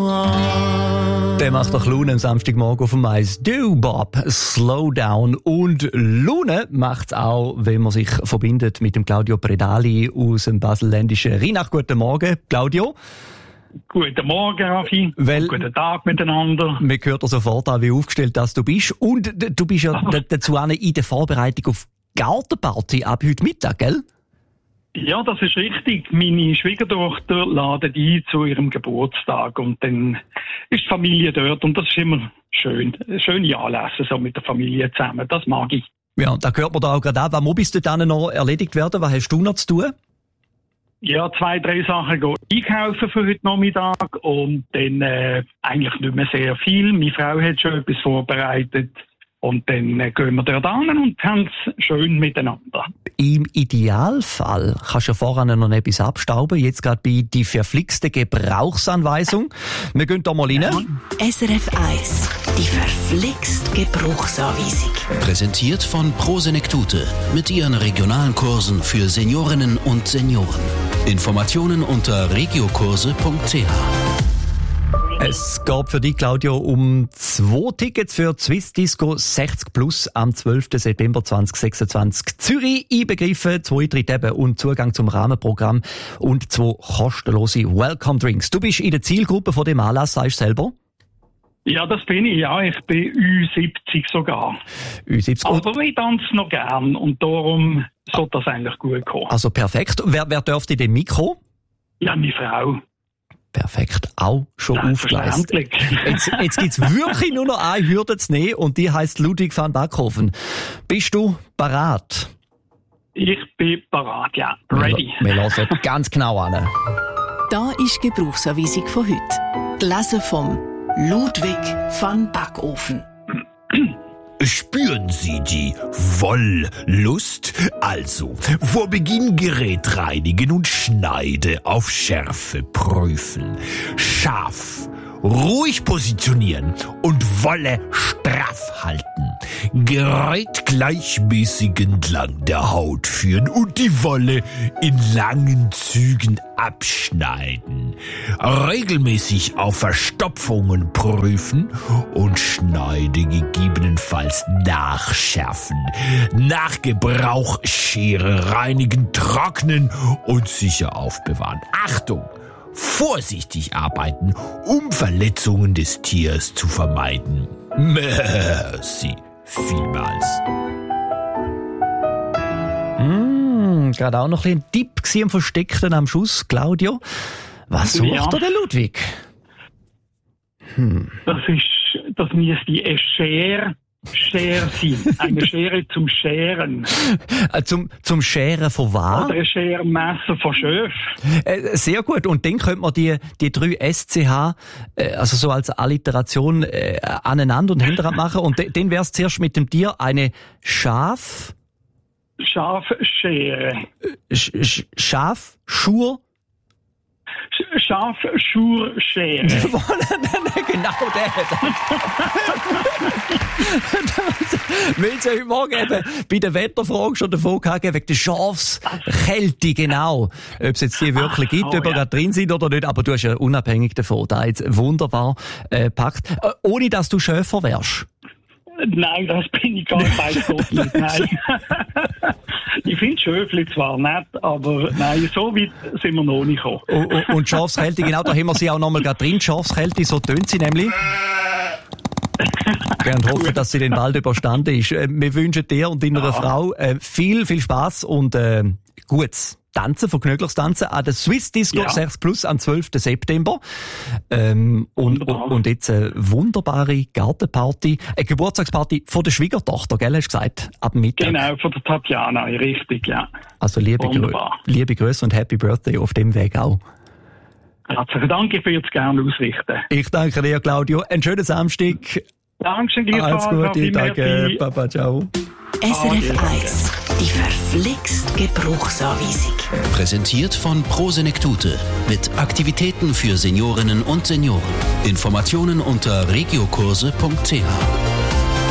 Der macht doch Laune am Samstagmorgen auf dem Mais. Du, Bob, slow down. Und Laune macht's auch, wenn man sich verbindet mit dem Claudio Predali aus dem baselländischen Rheinach. Guten Morgen, Claudio. Guten Morgen, Raffi. Guten Tag miteinander. Man hört dir sofort an, wie aufgestellt das du bist. Und du bist ja dazu in der Vorbereitung auf Gartenparty ab heute Mittag, gell? Ja, das ist richtig. Meine Schwiegertochter ladet ein zu ihrem Geburtstag und dann ist die Familie dort und das ist immer schön. Schöne Anlässe so mit der Familie zusammen, das mag ich. Ja, da hört man da auch gerade an. Was muss bis dann noch erledigt werden? Was hast du noch zu tun? Ja, 2, 3 Sachen gehen einkaufen für heute Nachmittag und dann eigentlich nicht mehr sehr viel. Meine Frau hat schon etwas vorbereitet. Und dann gehen wir dort an und haben es schön miteinander. Im Idealfall kannst du ja vorher noch etwas abstauben. Jetzt gerade bei die verflixte Gebrauchsanweisung. Wir gehen da mal rein. SRF 1, die verflixt Gebrauchsanweisung. Präsentiert von Pro Senektute mit ihren regionalen Kursen für Seniorinnen und Senioren. Informationen unter regiokurse.ch. Es geht für dich, Claudio, um 2 Tickets für die Swiss Disco 60 Plus am 12. September 2026. Zürich einbegriffen, 2 Eintritte eben und Zugang zum Rahmenprogramm und 2 kostenlose Welcome Drinks. Du bist in der Zielgruppe von dem Anlass, sagst du selber? Ja, das bin ich, ja. Ich bin Ü70 sogar. Ü70. Aber ich tanze noch gern und darum sollte das eigentlich gut kommen. Also perfekt. Wer dürfte in dem Mikro? Ja, meine Frau. Perfekt, auch schon aufgeleistet. Jetzt gibt's wirklich nur noch eine Hürde zu nehmen und die heisst Ludwig van Backhofen. Bist du parat? Ich bin parat, ja. Ready. Wir hören ganz genau an. Da ist die Gebrauchsanweisung von heute. Gelesen vom Ludwig van Backhofen. Spüren Sie die Wollust? Also, vor Beginn Gerät reinigen und Schneide auf Schärfe prüfen. Scharf, ruhig positionieren und Wolle straff halten. Gerät gleichmäßig entlang der Haut führen und die Wolle in langen Zügen abschneiden. Regelmäßig auf Verstopfungen prüfen und Schneide gegebenenfalls nachschärfen. Nach Gebrauch Schere reinigen, trocknen und sicher aufbewahren. Achtung! Vorsichtig arbeiten, um Verletzungen des Tiers zu vermeiden. Merci vielmals. Gerade auch noch ein Tipp am Versteckten am Schuss, Claudio. Was sucht der Ludwig? Das müsste eine Schere sein. Eine Schere zum Scheren. Zum Scheren von was? Oder ein Schermesser von Schöf. Sehr gut. Und dann könnte man die 3 SCH, also so als Alliteration, aneinander und hintereinander machen. Und dann wäre es zuerst mit dem Tier eine Schafschere. Schafschur. Schafschurschere. Genau der. Wir haben ja heute Morgen eben bei der Wetterfrage schon davon gehabt, wegen der Schafskälte, genau. Ob es jetzt die wirklich gibt, ob wir gerade drin sind oder nicht, aber du hast ja unabhängig davon da jetzt wunderbar gepackt. Ohne dass du Schäfer wärst. Nein, das bin ich gar nicht, weiß Gott nicht. Nein. Ich finde Schöfli zwar nett, aber nein, so weit sind wir noch nicht gekommen. Und Schafskälte, genau, da haben wir sie auch nochmal gerade drin. Schafskälte, so tönt sie nämlich. Und hoffen, dass sie den bald überstanden ist. Wir wünschen dir und deiner Frau viel, viel Spass und gutes Tanzen, vergnügliches Tanzen an der Swiss Disco 60 Plus am 12. September. Und jetzt eine wunderbare Gartenparty, eine Geburtstagsparty von der Schwiegertochter, gell, hast du gesagt? Ab Mittag. Genau, von der Tatjana, richtig, ja. Also liebe Grüße und Happy Birthday auf dem Weg auch. Herzlichen Dank, ich würde es gerne ausrichten. Ich danke dir, Claudio. Einen schönen Samstag. Dankeschön, gleichfalls. Alles Gute, danke. Papa, ciao. SRF 1, die verflixt Gebrauchsanweisung. Präsentiert von Pro Senektute mit Aktivitäten für Seniorinnen und Senioren. Informationen unter regiokurse.ch.